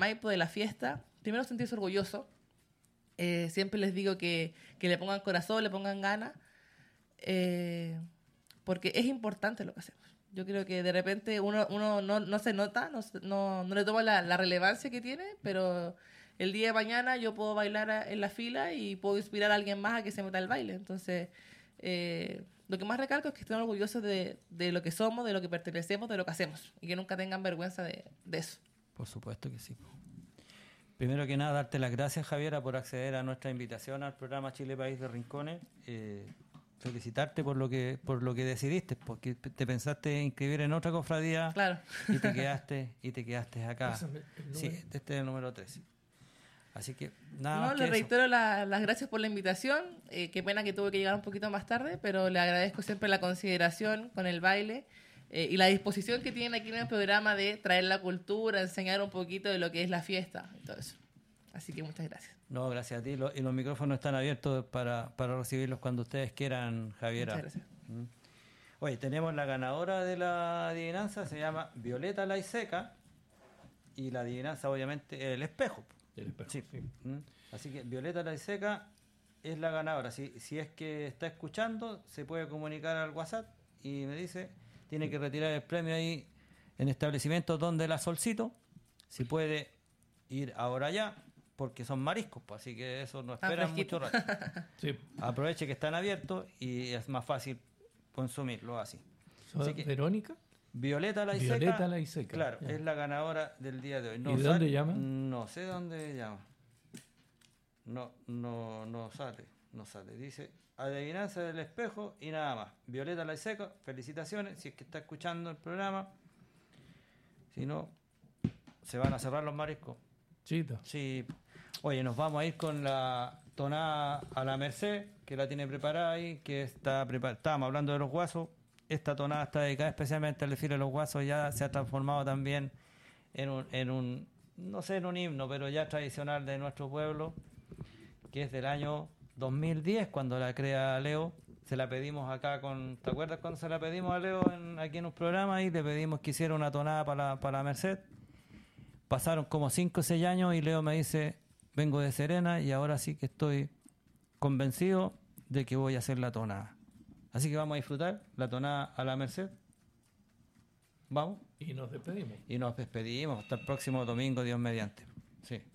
Maipo, de la fiesta, primero sentirse orgulloso. Siempre les digo que le pongan corazón, le pongan ganas, porque es importante lo que hacemos. Yo creo que de repente uno no se nota, no le toma la relevancia que tiene, pero el día de mañana yo puedo bailar en la fila y puedo inspirar a alguien más a que se meta al baile. Entonces, lo que más recalco es que estén orgullosos de lo que somos, de lo que pertenecemos, de lo que hacemos, y que nunca tengan vergüenza de eso. Por supuesto que sí. Primero que nada, darte las gracias, Javiera, por acceder a nuestra invitación al programa Chile País de Rincones. Felicitarte por lo que decidiste, porque te pensaste inscribir en otra cofradía. Claro. y te quedaste acá. Sí, este es el número 13. Así que nada más. Le reitero las gracias por la invitación. Qué pena que tuve que llegar un poquito más tarde, pero le agradezco siempre la consideración con el baile y la disposición que tienen aquí en el programa de traer la cultura, enseñar un poquito de lo que es la fiesta y todo eso. Así que muchas gracias. No, gracias a ti. Y los micrófonos están abiertos para recibirlos cuando ustedes quieran, Javiera. Muchas gracias. Oye, tenemos la ganadora de la adivinanza, se llama Violeta Laiseca, y la adivinanza obviamente es el espejo. El espejo, sí. sí. Así que Violeta Laiseca es la ganadora. Si es que está escuchando, se puede comunicar al WhatsApp y me dice, tiene que retirar el premio ahí en establecimientos donde la solicito. Si puede ir ahora ya, porque son mariscos, pues, así que eso no esperan mucho rato. Sí. Aproveche que están abiertos y es más fácil consumirlo así. Así que, ¿Verónica? Violeta Laiseca. Violeta Laiseca. Claro, Ya. es la ganadora del día de hoy. ¿Y de dónde llama? No sé dónde llama. No sale. Dice adivinanza del espejo y nada más. Violeta Laiseca, felicitaciones. Si es que está escuchando el programa. Si no, se van a cerrar los mariscos. Chita. Sí. Oye, nos vamos a ir con la tonada a la Merced, que la tiene preparada ahí, que está preparada. Estábamos hablando de los guasos. Esta tonada está dedicada especialmente al desfile de los guasos. Ya se ha transformado también en un no sé, en un himno, pero ya tradicional de nuestro pueblo, que es del año 2010, cuando la crea Leo. Se la pedimos acá ¿te acuerdas cuando se la pedimos a Leo aquí en un programa y le pedimos que hiciera una tonada para la Merced? Pasaron como 5 o 6 años y Leo me dice, vengo de Serena y ahora sí que estoy convencido de que voy a hacer la tonada. Así que vamos a disfrutar la tonada a la Merced. ¿Vamos? Y nos despedimos. Y nos despedimos hasta el próximo domingo, Dios mediante. Sí.